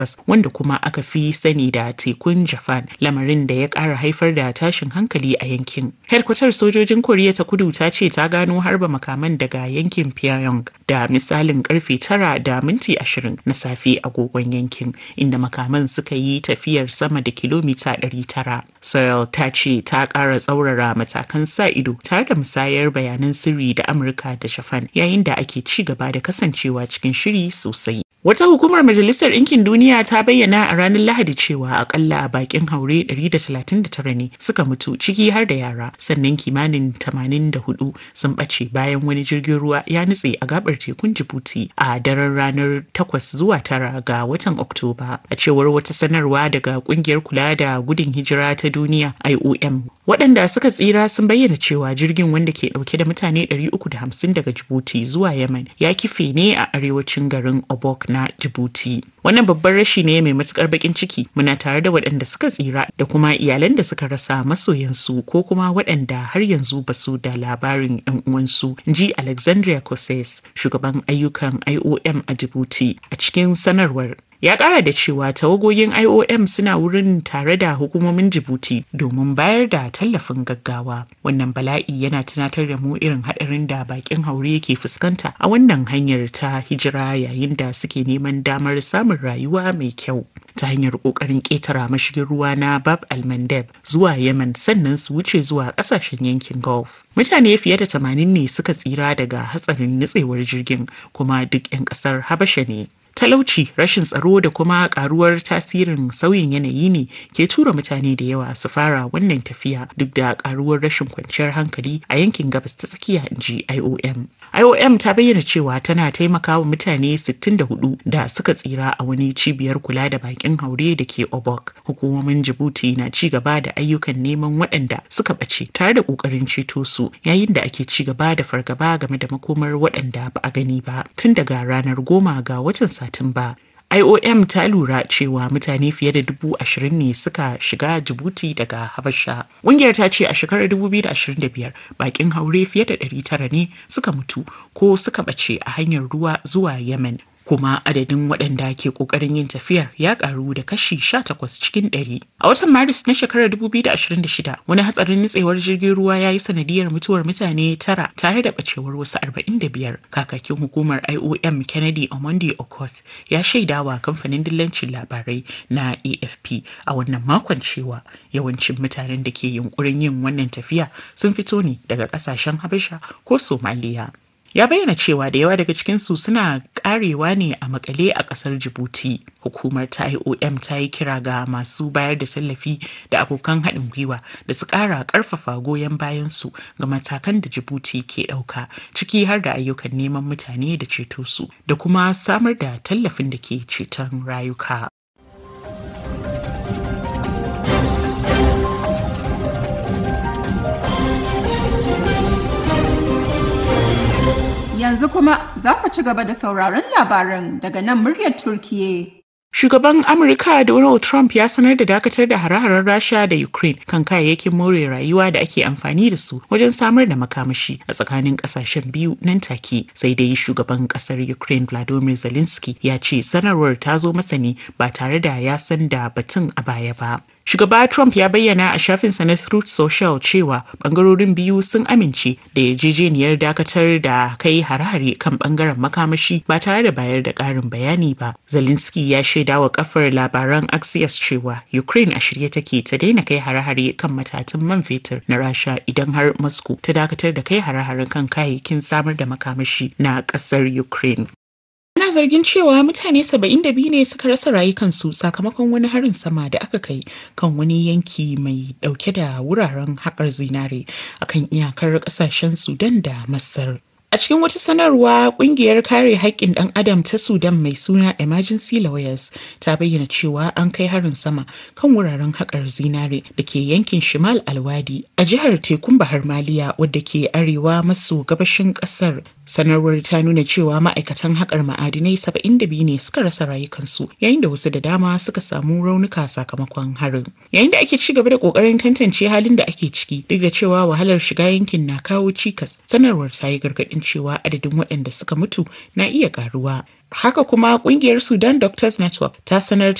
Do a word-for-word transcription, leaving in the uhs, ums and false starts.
wanda kuma aka fi sani da tekun Japan, lamarin da ya ƙara haifar da tashin hankali a yankin. Hedkwatar sojojin Koriya ta Kudu ta ce ta gano harba makaman daga yankin Pyongyang da misalin karfe tara da minti ashirin na safe agogon yankin, inda makaman suka yi tafiyar sama da kilomita ɗari tara. Seoul ta ce ta ƙara tsaurara matakan sa ido tare da musayar bayanan sirri da Amurka da Japan, yayin da ake ci gaba da kasancewa cikin shiri sosai. Wata hukumar Majalisar Ɗinkin Duniya ta bayyana a ranar Lahadi cewa akalla bakin haure ɗari da talatin da tara ne suka mutu, ciki har da yara, sannan kimanin tamanin da hudu sun ɓace bayan wani jirgin ruwa ya nutse a gabar tekun Djibouti a daren ranar takwas zuwa tara ga watan Oktoba. A cewar wata sanarwa daga ƙungiyar kula da gudun hijira ta duniya I O M, waɗanda suka tsira sun bayyana cewa jirgin, wanda ke ɗauke da mutane ɗari uku da hamsin daga Djibouti zuwa Yemen, ya kife ne a arewacin garin Obok na Djibouti. Wannan babban rashi ne mai matukar bakin ciki. Muna tare da waɗanda suka tsira da kuma iyalan da suka rasa masoyansu ko kuma waɗanda har yanzu ba su da labarin 'yan uwansu, ji Alexandria Cosses, shugaban ayyukan I O M a Djibouti, a cikin sanarwar. Ya ƙara da cewa tawagogin I O M suna wurin tare da hukumomin Djibouti domin bayar da tallafin gaggawa. Wannan bala'i yana tunatar da mu irin haɗarin da bakin haure ke fuskanta a wannan hanyar ta hijira, yayin da suke neman damar samun rayuwa mai kyau ta hanyar ƙoƙarin ƙetara mashigin ruwa na Bab al-Mandeb zuwa Yemen, sannan su wuce zuwa ƙasashen yankin Gulf. Mutane fiye da tamanin ne suka tsira daga hatsarin nutsewar jirgin, kuma duk 'yan ƙasar Habasha ne. Talauci, rashin tsaro da kuma karuwar tasirin sauyin yanayi ne ke tura mutane da yawa su fara wannan tafiya, duk da karuwar rashin kwanciyar hankali a yankin gabas ta tsakiya, inji I O M. I O M ta bayyana cewa tana taimakawa mutane sittin da hudu da suka tsira a wani cibiyar kula da bakin haure da ke Obok. Hukumomin Djibouti na ci gaba da ayyukan neman waɗanda suka ɓace tare da ƙoƙarin ceto su, yayin da ake ci gaba da fargaba game da makomar waɗanda ba a gani ba tun daga ranar goma ga watan Satumba. I O M ta lura cewa mutane fiye da dubu ashirin ne suka shiga Djibouti daga Habasha. Ƙungiyar ta ce a shekarar dubu biyu da ashirin da biyar bakin haure fiye da ɗari tara ne suka mutu ko suka ɓace a hanyar ruwa zuwa Yemen. Kuma adadin waɗanda ke ƙoƙarin yin tafiyar ya ƙaru da kashi sha takwas cikin ɗari. A watan Maris na shekarar dubu biyu da ashirin da shida, wani hatsarin nutsewar jirgin ruwa ya yi sanadiyar mutuwar mutane tara tare da ɓacewar wasu arba'in da biyar. Kakakin hukumar I O M Kennedy Omondi Okoth ya shaidawa kamfanin dillancin labarai na A F P a wannan makon cewa yawancin mutanen da ke yunkurin yin wannan tafiya sun fito ne daga ƙasashen Habasha ko Somaliya. Ya bayyana cewa da yawa daga cikinsu suna karewa ne a makale a kasar Djibouti. Hukumar ta I O M ta yi kira ga masu bayar da tallafi da abokan haɗin gwiwa da su ƙara ƙarfafa goyon bayansu ga matakan da Djibouti ke ɗauka, ciki har da ayyukan neman mutane da ceto su, da kuma samar da tallafin da ke ceton rayuka. Yanzu kuma za ku ci gaba da sauraron labaran daga nan muryar Turkiyya. Shugaban Amurka Donald Trump ya sanar da dakatar da hare-haren Rasha da Ukraine kan kayayyakin more rayuwa da ake amfani da su wajen samar da makamashi a tsakanin kasashen biyu nan take. Sai dai shugaban kasar Ukraine Volodymyr Zelensky ya ce sanarwar ta zo masa ne ba tare da ya san da batun a baya ba. Shugaba Trump ya bayyana a shafinsa na Truth Social cewa bangarorin biyu sun amince da yarjejeniyar dakatar da kai hare-hare kan bangaren makamashi ba tare da bayar da ƙarin bayani ba. Zelensky ya shaida wa kafar labaran Axios cewa Ukraine a shirye take ta daina kai hare-hare kan matatun man fetur na Rasha idan har Moscow ta dakatar da kai hare-haren kan kayayyakin samar da makamashi na ƙasar Ukraine. Ana zargin cewa mutane saba'in da biyu ne suka rasa rayukansu sakamakon wani harin sama da aka kai kan wani yanki mai dauke da wuraren haƙar zinare akan iyakar ƙasashen Sudan da Masar. A cikin wata sanarwa, ƙungiyar kare haƙƙin ɗan adam ta Sudan mai suna Emergency Lawyers ta bayyana cewa an kai harin sama kan wuraren haƙar zinare da ke yankin Shimal Alwadi a jihar Tekun Bahar Maliya wadda ke arewa maso gabashin ƙasar. Sanarwar ta nuna cewa ma'aikatan haƙar ma'adinai saba'in da biyu ne suka rasa rayukansu, yayin da wasu da dama suka samu raunuka sakamakon harin. Yayin da ake ci gaba da ƙoƙarin tantance halin da ake ciki, duk da cewa wahalar shiga yankin na kawo cikas, sanarwar ta yi gargaɗin cewa adadin waɗanda suka mutu na iya ƙaruwa. Haka kuma kungiyar Sudan Doctors Network ta sanar